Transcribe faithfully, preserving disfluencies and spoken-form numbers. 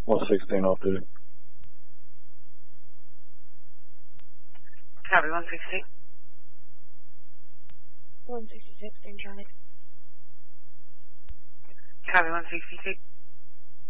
one sixteen off duty. Copy, one sixty. one sixty-six, Danger on it. Copy, one sixty-six.